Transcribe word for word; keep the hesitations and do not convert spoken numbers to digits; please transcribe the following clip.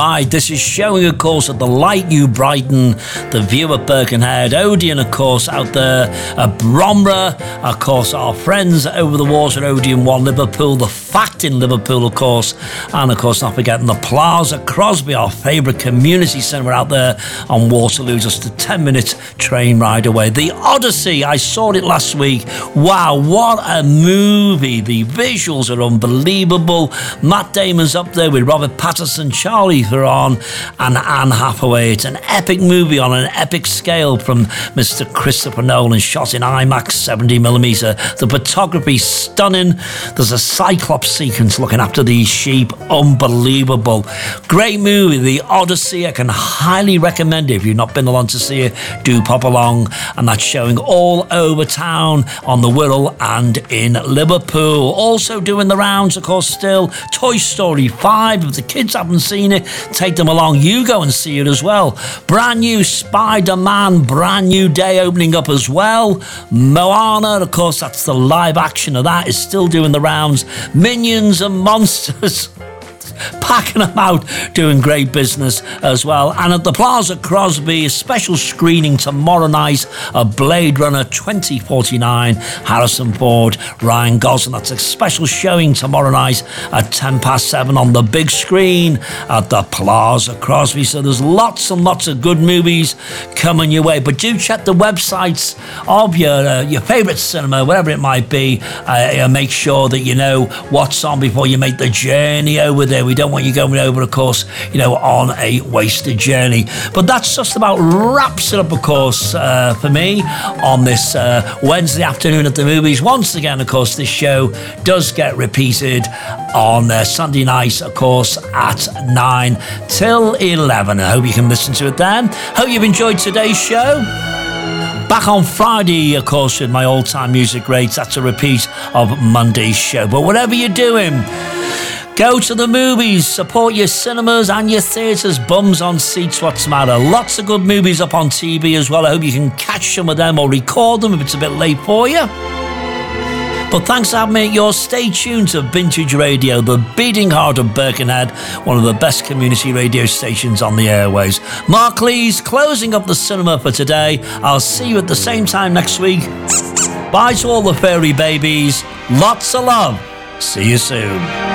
right. This is showing, of course, at the Light New Brighton, the View at Birkenhead, Odeon, of course, out there at Bromra, of course, our friends over the water at Odeon One, Liverpool, the Fact in Liverpool, of course, and, of course, not forgetting the Plaza Crosby, our favourite community centre out there on Waterloo, just a ten-minute train ride away. The Odyssey, I saw it last week. Wow, what a movie. The visuals are unbelievable. Matt Damon's up there with Robert Pattinson, Charlie Theron, and Anne Hathaway. It's an epic movie on an epic scale from Mister Christopher Nolan, shot in IMAX seventy millimeter. The photography stunning. There's a Cyclops sequence looking after these sheep. Unbelievable. Great movie, The Odyssey. I can highly recommend it. If you've not been along to see it, do pop along. And that's showing all over town on the Wirral and in Liverpool. Also doing the rounds, of course, still Toy Story five. If the kids haven't seen it, take them along. You go and see it as well. Brand new Spider-Man, brand new day opening up as well. Moana, of course, that's the live action of that, is still doing the rounds. Minions and Monsters, packing them out, doing great business as well. And at the Plaza Crosby, a special screening tomorrow night of Blade Runner twenty forty-nine, Harrison Ford, Ryan Gosling. That's a special showing tomorrow night at ten past seven on the big screen at the Plaza Crosby. So there's lots and lots of good movies coming your way. But do check the websites of your uh, your favourite cinema, whatever it might be, uh, and make sure that you know what's on before you make the journey over there. We don't want you going over, of course, you know, on a wasted journey. But that's just about wraps it up, of course, uh, for me on this uh, Wednesday afternoon at the movies. Once again, of course, this show does get repeated on uh, Sunday night, of course, at nine till eleven. I hope you can listen to it then. Hope you've enjoyed today's show. Back on Friday, of course, with my all-time music rates. That's a repeat of Monday's show. But whatever you're doing, go to the movies, support your cinemas and your theatres. Bums on seats, what's the matter? Lots of good movies up on T V as well. I hope you can catch some of them or record them if it's a bit late for you. But thanks for having me at yours. Stay tuned to Vintage Radio, the beating heart of Birkenhead, one of the best community radio stations on the airways. Mark Lees closing up the cinema for today. I'll see you at the same time next week. Bye to all the furry babies. Lots of love. See you soon.